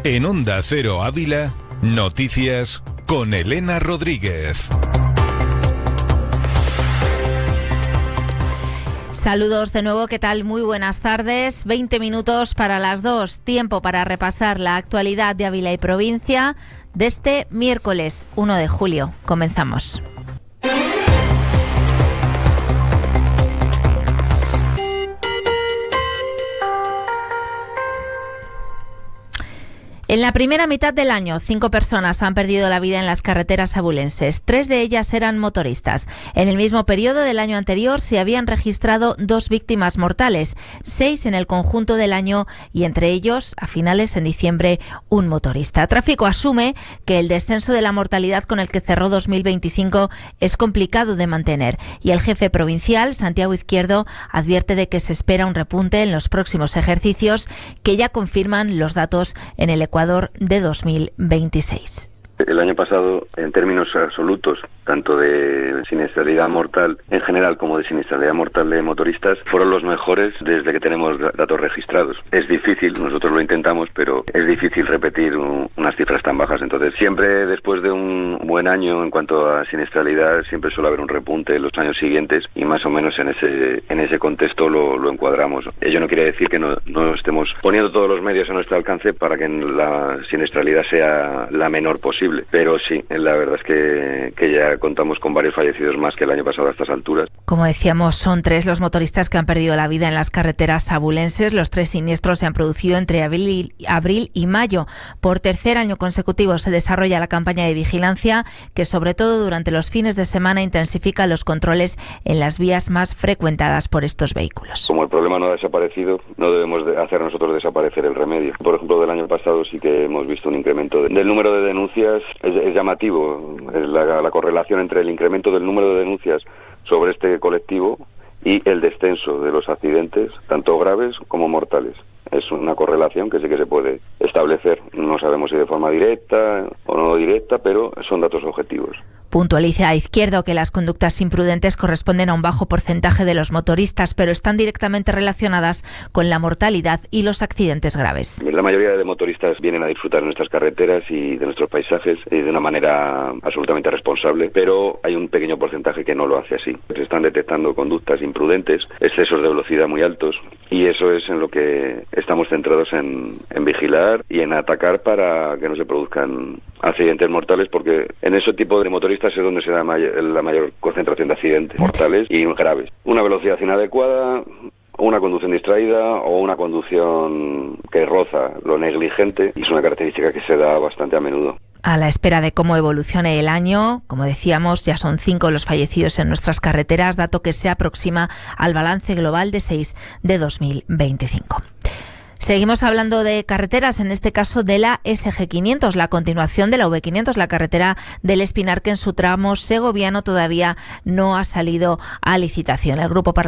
En Onda Cero Ávila, noticias con Elena Rodríguez. Saludos de nuevo, ¿qué tal? Muy buenas tardes. 20 minutos para las 2. Tiempo para repasar la actualidad de Ávila y provincia de este miércoles 1 de julio. Comenzamos. En la primera mitad del año, 5 personas han perdido la vida en las carreteras abulenses. 3 de ellas eran motoristas. En el mismo periodo del año anterior se habían registrado 2 víctimas mortales, 6 en el conjunto del año y entre ellos, a finales en diciembre, un motorista. Tráfico asume que el descenso de la mortalidad con el que cerró 2025 es complicado de mantener y el jefe provincial, Santiago Izquierdo, advierte de que se espera un repunte en los próximos ejercicios que ya confirman los datos en el Ecuador de 2026. El año pasado, en términos absolutos, tanto de siniestralidad mortal en general como de siniestralidad mortal de motoristas, fueron los mejores desde que tenemos datos registrados. Es difícil, nosotros lo intentamos, pero es difícil repetir unas cifras tan bajas. Entonces, siempre después de un buen año en cuanto a siniestralidad, siempre suele haber un repunte en los años siguientes y más o menos en ese contexto lo encuadramos. Ello no quiere decir que no estemos poniendo todos los medios a nuestro alcance para que la siniestralidad sea la menor posible. Pero sí, la verdad es que ya contamos con varios fallecidos más que el año pasado a estas alturas. Como decíamos, son 3 los motoristas que han perdido la vida en las carreteras abulenses. Los 3 siniestros se han producido entre abril y mayo. Por tercer año consecutivo se desarrolla la campaña de vigilancia que, sobre todo durante los fines de semana, intensifica los controles en las vías más frecuentadas por estos vehículos. Como el problema no ha desaparecido, no debemos hacer nosotros desaparecer el remedio. Por ejemplo, del año pasado sí que hemos visto un incremento del número de denuncias. Es llamativo la correlación entre el incremento del número de denuncias sobre este colectivo y el descenso de los accidentes, tanto graves como mortales. Es una correlación que sí que se puede establecer. No sabemos si de forma directa o no directa, pero son datos objetivos. Puntualiza a Izquierdo que las conductas imprudentes corresponden a un bajo porcentaje de los motoristas, pero están directamente relacionadas con la mortalidad y los accidentes graves. La mayoría de motoristas vienen a disfrutar de nuestras carreteras y de nuestros paisajes de una manera absolutamente responsable, pero hay un pequeño porcentaje que no lo hace así. Se están detectando conductas imprudentes, excesos de velocidad muy altos, y eso es en lo que estamos centrados en vigilar y en atacar para que no se produzcan accidentes mortales, porque en ese tipo de motoristas es donde se da la mayor concentración de accidentes mortales y graves. Una velocidad inadecuada, una conducción distraída o una conducción que roza lo negligente, y es una característica que se da bastante a menudo. A la espera de cómo evolucione el año, como decíamos, ya son 5 los fallecidos en nuestras carreteras, dato que se aproxima al balance global de 6 de 2025. Seguimos hablando de carreteras, en este caso de la SG500, la continuación de la V500, la carretera del Espinar, que en su tramo segoviano todavía no ha salido a licitación. El Grupo